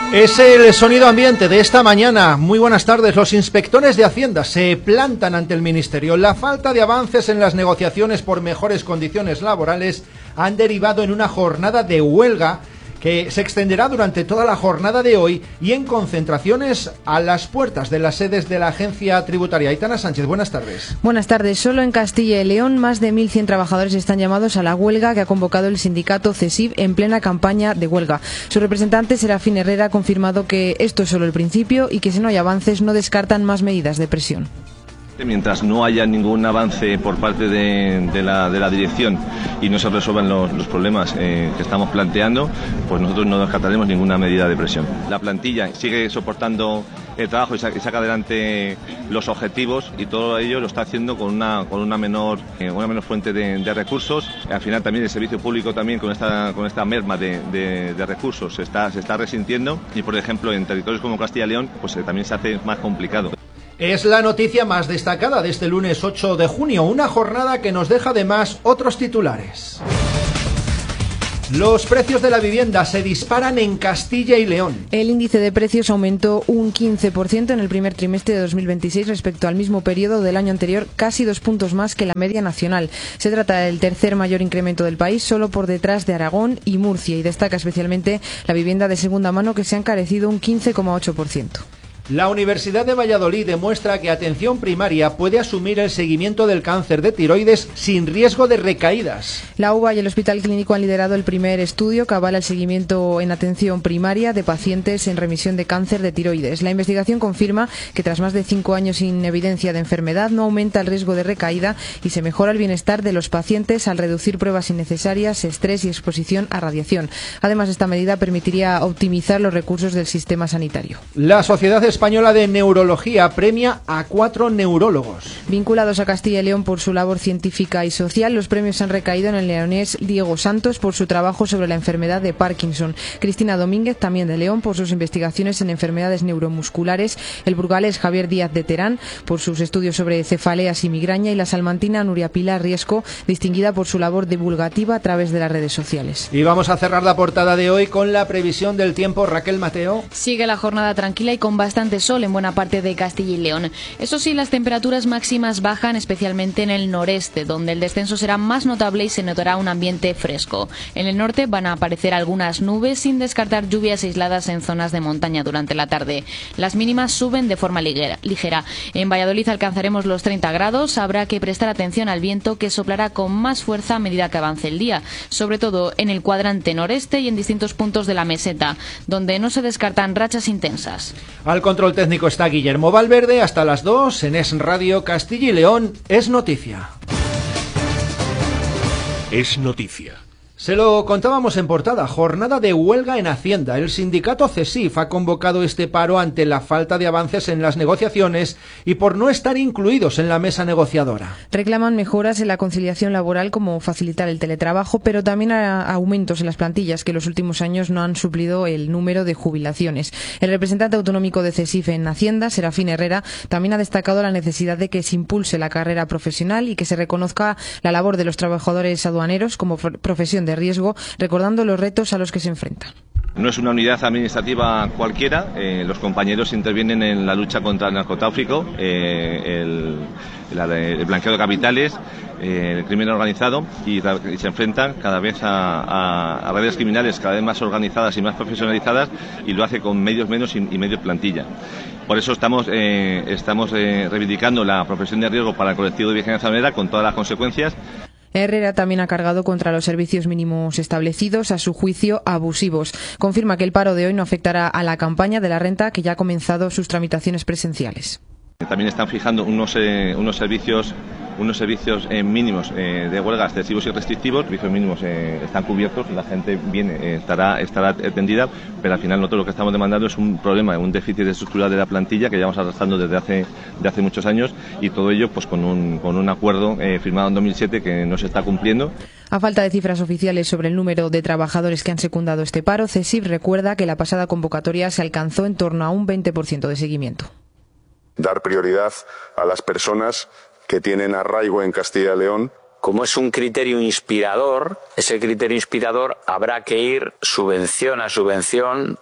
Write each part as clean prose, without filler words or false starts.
Es el sonido ambiente de esta mañana. Muy buenas tardes. Los inspectores de Hacienda se plantan ante el Ministerio. La falta de avances en las negociaciones por mejores condiciones laborales han derivado en una jornada de huelga que se extenderá durante toda la jornada de hoy y en concentraciones a las puertas de las sedes de la agencia tributaria. Aitana Sánchez, buenas tardes. Buenas tardes. Solo en Castilla y León más de 1.100 trabajadores están llamados a la huelga que ha convocado el sindicato CESIF en plena campaña de huelga. Su representante, Serafín Herrera, ha confirmado que esto es solo el principio y que si no hay avances no descartan más medidas de presión. Mientras no haya ningún avance por parte de la dirección y no se resuelvan los problemas que estamos planteando, pues nosotros no descartaremos ninguna medida de presión. La plantilla sigue soportando el trabajo y saca adelante los objetivos, y todo ello lo está haciendo con una menor fuente de recursos. Al final también el servicio público también con esta merma de recursos se está resintiendo, y por ejemplo en territorios como Castilla y León pues también se hace más complicado. Es la noticia más destacada de este lunes 8 de junio, una jornada que nos deja además otros titulares. Los precios de la vivienda se disparan en Castilla y León. El índice de precios aumentó un 15% en el primer trimestre de 2026 respecto al mismo periodo del año anterior, casi 2 puntos más que la media nacional. Se trata del tercer mayor incremento del país, solo por detrás de Aragón y Murcia, y destaca especialmente la vivienda de segunda mano, que se ha encarecido un 15,8%. La Universidad de Valladolid demuestra que atención primaria puede asumir el seguimiento del cáncer de tiroides sin riesgo de recaídas. La UBA y el Hospital Clínico han liderado el primer estudio que avala el seguimiento en atención primaria de pacientes en remisión de cáncer de tiroides. La investigación confirma que tras más de 5 años sin evidencia de enfermedad no aumenta el riesgo de recaída y se mejora el bienestar de los pacientes al reducir pruebas innecesarias, estrés y exposición a radiación. Además, esta medida permitiría optimizar los recursos del sistema sanitario. La Sociedad Española de Neurología premia a 4 neurólogos. Vinculados a Castilla y León por su labor científica y social, los premios han recaído en el leonés Diego Santos por su trabajo sobre la enfermedad de Parkinson, Cristina Domínguez, también de León, por sus investigaciones en enfermedades neuromusculares, el burgalés Javier Díaz de Terán por sus estudios sobre cefaleas y migraña, y la salmantina Nuria Pilar Riesco, distinguida por su labor divulgativa a través de las redes sociales. Y vamos a cerrar la portada de hoy con la previsión del tiempo. Raquel Mateo. Sigue la jornada tranquila y con bastante sol en buena parte de Castilla y León. Eso sí, las temperaturas máximas bajan especialmente en el noreste, donde el descenso será más notable y se notará un ambiente fresco. En el norte van a aparecer algunas nubes, sin descartar lluvias aisladas en zonas de montaña durante la tarde. Las mínimas suben de forma ligera. En Valladolid alcanzaremos los 30 grados. Habrá que prestar atención al viento, que soplará con más fuerza a medida que avance el día, sobre todo en el cuadrante noreste y en distintos puntos de la meseta, donde no se descartan rachas intensas. Al control técnico está Guillermo Valverde. Hasta las 2 en Es Radio Castilla y León. Es noticia. Es noticia. Se lo contábamos en portada, jornada de huelga en Hacienda. El sindicato CESIF ha convocado este paro ante la falta de avances en las negociaciones y por no estar incluidos en la mesa negociadora. Reclaman mejoras en la conciliación laboral, como facilitar el teletrabajo, pero también aumentos en las plantillas, que en los últimos años no han suplido el número de jubilaciones. El representante autonómico de CESIF en Hacienda, Serafín Herrera, también ha destacado la necesidad de que se impulse la carrera profesional y que se reconozca la labor de los trabajadores aduaneros como profesión de riesgo, recordando los retos a los que se enfrentan. No es una unidad administrativa cualquiera. Los compañeros intervienen en la lucha contra el narcotráfico, el blanqueo de capitales, el crimen organizado, y se enfrentan cada vez a redes criminales cada vez más organizadas y más profesionalizadas, y lo hace con medios menos y medio plantilla. Por eso estamos reivindicando la profesión de riesgo para el colectivo de vigilancia aduanera, con todas las consecuencias. Herrera también ha cargado contra los servicios mínimos establecidos, a su juicio abusivos. Confirma que el paro de hoy no afectará a la campaña de la renta, que ya ha comenzado sus tramitaciones presenciales. También están fijando unos servicios mínimos de huelga excesivos y restrictivos. Los servicios mínimos están cubiertos, la gente viene, estará atendida, pero al final nosotros lo que estamos demandando es un problema, un déficit estructural de la plantilla que llevamos arrastrando desde hace muchos años, y todo ello pues con un acuerdo firmado en 2007 que no se está cumpliendo. A falta de cifras oficiales sobre el número de trabajadores que han secundado este paro, CESIF recuerda que la pasada convocatoria se alcanzó en torno a un 20% de seguimiento. Dar prioridad a las personas que tienen arraigo en Castilla y León. Como es un criterio inspirador, ese criterio inspirador habrá que ir subvención a subvención,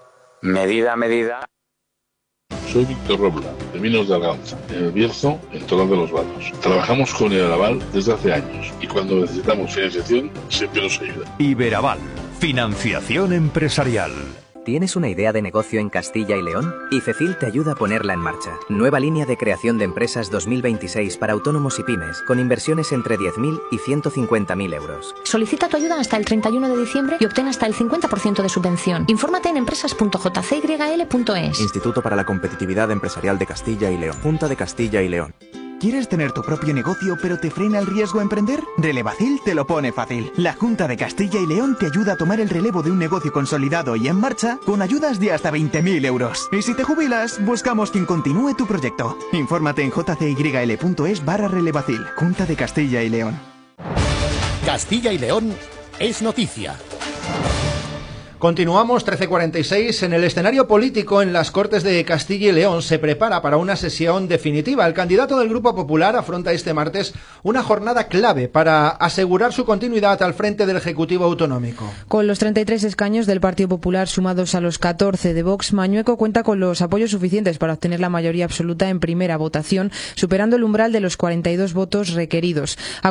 medida a medida. Soy Víctor Robla, de Minos de Arganza, en el Bierzo, en Toral de los Valos. Trabajamos con Iberaval desde hace años y cuando necesitamos financiación siempre nos ayuda. Iberaval, financiación empresarial. ¿Tienes una idea de negocio en Castilla y León? IFECIL te ayuda a ponerla en marcha. Nueva línea de creación de empresas 2026 para autónomos y pymes, con inversiones entre 10.000 y 150.000 euros. Solicita tu ayuda hasta el 31 de diciembre y obtén hasta el 50% de subvención. Infórmate en empresas.jcyl.es. Instituto para la Competitividad Empresarial de Castilla y León. Junta de Castilla y León. ¿Quieres tener tu propio negocio pero te frena el riesgo a emprender? Relevacil te lo pone fácil. La Junta de Castilla y León te ayuda a tomar el relevo de un negocio consolidado y en marcha con ayudas de hasta 20.000 euros. Y si te jubilas, buscamos quien continúe tu proyecto. Infórmate en jcyl.es/relevacil. Junta de Castilla y León. Castilla y León es noticia. Continuamos, 13:46. En el escenario político en las Cortes de Castilla y León se prepara para una sesión definitiva. El candidato del Grupo Popular afronta este martes una jornada clave para asegurar su continuidad al frente del Ejecutivo Autonómico. Con los 33 escaños del Partido Popular sumados a los 14 de Vox, Mañueco cuenta con los apoyos suficientes para obtener la mayoría absoluta en primera votación, superando el umbral de los 42 votos requeridos.